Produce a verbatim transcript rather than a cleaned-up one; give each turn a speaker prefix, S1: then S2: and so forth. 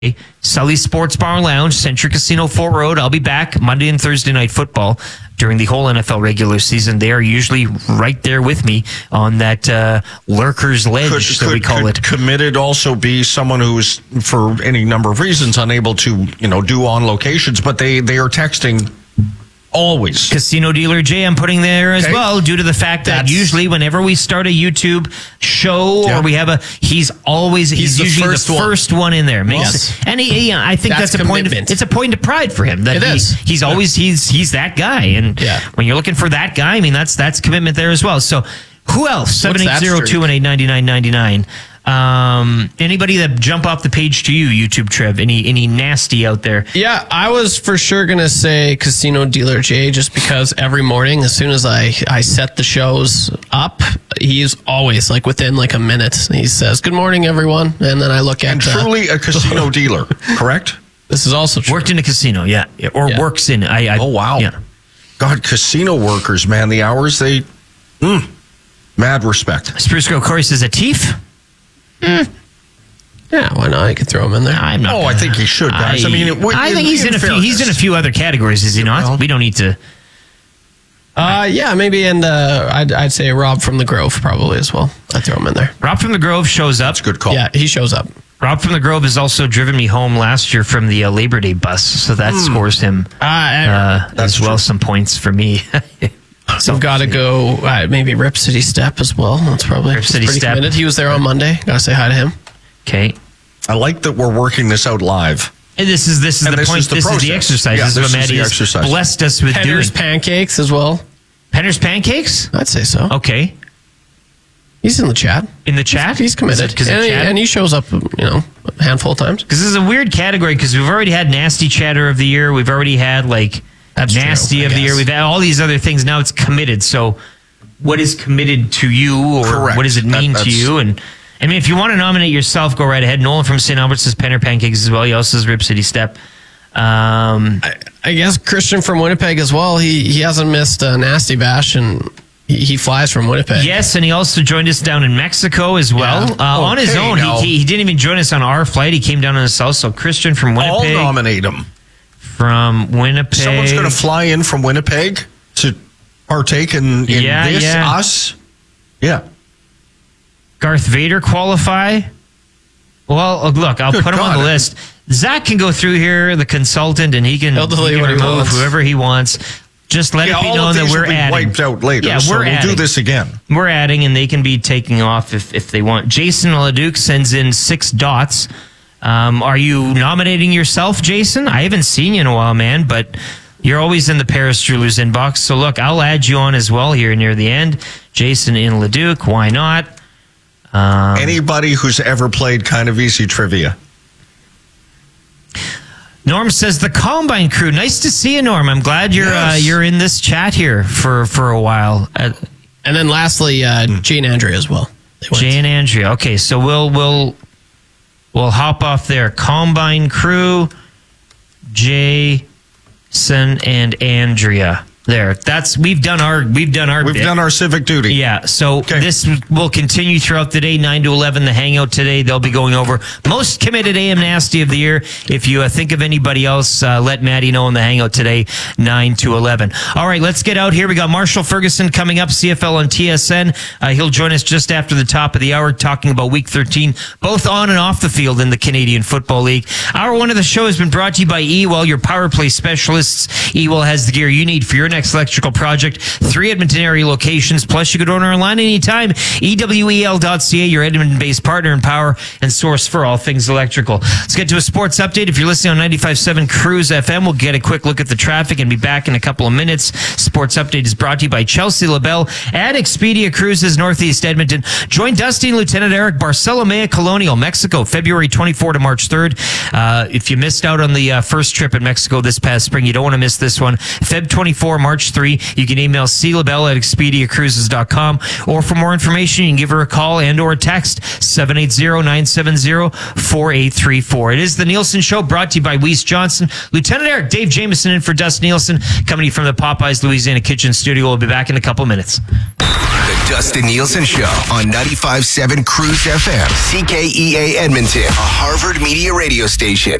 S1: Sully's Sports Bar and Lounge, Century Casino, Fort Road. I'll be back Monday and Thursday night football during the whole N F L regular season. They are usually right there with me on that uh, lurker's ledge,
S2: could,
S1: so
S2: could,
S1: we call
S2: could
S1: it.
S2: Committed also be someone who's, for any number of reasons, unable to, you know, do on locations, but they, they are texting always.
S1: Casino Dealer J, I'm putting there as
S2: Okay.
S1: well, due to the fact that
S3: That's-
S1: usually whenever we start a YouTube show
S2: Yeah.
S1: or we have a, he's always, he's,
S3: He's the
S1: usually
S3: first
S1: the
S3: one.
S1: first one in there. Makes,
S3: Yes.
S1: And he, yeah, I think that's,
S3: That's
S1: a point of,
S3: commitment.
S1: it's a point of pride for him. That
S3: It
S1: he,
S3: is.
S1: He's always, he's, he's that guy. And
S3: Yeah.
S1: when you're looking for that guy, I mean, that's, that's commitment there as well. So who else? seven eight zero, two one eight, nine nine nine nine. Um, anybody that jump off the page to you, YouTube Trev, any, any nasty out there?
S3: Yeah, I was for sure going to say Casino Dealer J just because every morning, as soon as I, I set the shows up, he's always like within like a minute. He says, "Good morning, everyone." And then I look at
S2: And
S3: uh,
S2: truly a casino dealer, correct?
S3: this is also true.
S1: Worked in a casino, yeah. Or
S3: Yeah.
S1: works in, I, I
S2: Oh, wow.
S1: Yeah.
S2: God, casino workers, man, the hours they, mm, mad respect.
S1: Spruce Grove Corey says a thief?
S3: Yeah, why not? You could throw him in there.
S1: I'm not.
S2: Oh, I think he should, guys. I, mean, it, would-
S1: I think he's in, a few. He's in a few other categories, is he not?
S2: Well-
S1: We don't need to.
S3: Uh, yeah, maybe. And uh, I'd, I'd say Rob from the Grove probably as well. I'd throw him in there.
S1: Rob from the Grove shows up.
S2: That's a good call.
S3: Yeah, he shows up.
S1: Rob from the Grove has also driven me home last year from the uh, Labor Day bus, so that scores him
S3: Uh,
S1: uh,
S2: That's
S1: as well
S2: true.
S1: some points for me.
S3: so I've got to go uh, maybe Rip City Step as well. That's probably
S1: Rip City
S3: pretty
S1: Step.
S3: committed. He was there on Monday. Got to say hi to him.
S1: Okay.
S2: I like that we're working this out live.
S1: And this is this is
S2: And
S1: the
S2: this
S1: point.
S2: is the
S1: this is the
S2: process.
S1: exercise.
S2: Yeah,
S1: this,
S2: this
S1: is
S2: is
S1: what Maddie
S2: the
S1: has
S2: exercise.
S1: blessed us with
S3: Penner's
S1: doing.
S3: Pancakes as well.
S1: Penner's Pancakes?
S3: I'd say so.
S1: Okay.
S3: He's in the chat.
S1: In the chat?
S3: He's committed.
S1: Because
S3: And, he- and he shows up, you know, a handful of times.
S1: Because this is a weird category because we've already had Nasty Chatter of the Year. We've already had, like,
S3: That's
S1: Nasty
S3: true, I
S1: of the Year.
S3: guess.
S1: We've had all these other things. Now it's committed. So what is committed to you or
S2: Correct.
S1: what does it
S2: That-
S1: mean to
S2: that's-
S1: you? And I mean, if you want to nominate yourself, go right ahead. Nolan from Saint Albert says Penner Pancakes as well. He also says Rip City Step. Um,
S3: I, I guess Christian from Winnipeg as well. He he hasn't missed a Nasty Bash, and he, he flies from Winnipeg.
S1: yes, and he also joined us down in Mexico as well.
S3: Yeah.
S1: Uh, on his
S2: Okay,
S1: own.
S2: now-
S1: He, he, he didn't even join us on our flight. He came down on himself. So Christian from
S2: I'll
S1: Winnipeg.
S2: nominate him.
S1: From Winnipeg.
S2: Someone's going to fly in from Winnipeg to partake in, in
S1: Yeah,
S2: this,
S1: yeah.
S2: us. Yeah.
S1: Garth Vader qualify? Well, look, I'll
S2: Good
S1: put him on
S2: God.
S1: the list. Zach can go through here, the consultant, and he can,
S3: He'll
S1: he
S3: delete
S1: can
S3: what he
S1: remove
S3: wants.
S1: whoever he wants. Just let
S2: Yeah,
S1: it be
S2: all
S1: known
S2: of
S1: that
S2: these
S1: we're
S2: will be
S1: adding.
S2: wiped out later,
S1: Yeah,
S2: so
S1: we're
S2: we'll
S1: adding.
S2: do this again.
S1: We're adding, and they can be taking off if, if they want. Jason Leduc sends in six dots. Um, are you nominating yourself, Jason? I haven't seen you in a while, man, but you're always in the Paris Jewelers inbox. So look, I'll add you on as well here near the end. Jason in Leduc, why not? Um,
S2: Anybody who's ever played Kind of Easy Trivia.
S1: Norm says the Combine Crew. Nice to see you, Norm. I'm glad you're uh,
S2: Yes.
S1: you're in this chat here for, for a while. Uh,
S3: And then lastly, uh, Jane Andrea as well. They went.
S1: Jay and Andrea. Okay, so we'll we'll we'll hop off there. Combine Crew, Jason and Andrea. There. That's we've done our we've done our
S2: We've
S1: bit.
S2: done our civic duty.
S1: Yeah, so
S2: Okay.
S1: this will continue throughout the day, nine to eleven, the hangout today. They'll be going over most committed A M Nasty of the year. If you uh, think of anybody else, uh, let Maddie know in the hangout today, nine to eleven. All right, let's get out here. We got Marshall Ferguson coming up, C F L on T S N. Uh, he'll join us just after the top of the hour, talking about week thirteen, both on and off the field in the Canadian Football League. Hour one of the show has been brought to you by E-Well, your power play specialists. E-Well has the gear you need for your next electrical project. Three Edmonton area locations, plus you could order online anytime. E W E L dot C A, your Edmonton-based partner in power and source for all things electrical. Let's get to a sports update. If you're listening on ninety-five point seven Cruise F M, we'll get a quick look at the traffic and be back in a couple of minutes. Sports update is brought to you by Chelsea LaBelle at Expedia Cruises, Northeast Edmonton. Join Dusty and Lieutenant Eric Barcelona Colonial, Mexico, February twenty-fourth to March third. Uh, if you missed out on the uh, first trip in Mexico this past spring, you don't want to miss this one. February twenty-fourth, March third. You can email c labelle at expedia cruises dot com, or for more information, you can give her a call and or a text, seven eight zero, nine seven zero, four eight three four. It is the Nielsen Show, brought to you by Weiss Johnson. Lieutenant Eric, Dave Jameson in for Dust Nielsen, coming to you from the Popeyes Louisiana Kitchen Studio. We'll be back in a couple minutes.
S4: The Dustin Nielsen Show on ninety-five point seven Cruise F M. C K E A Edmonton, a Harvard Media radio station.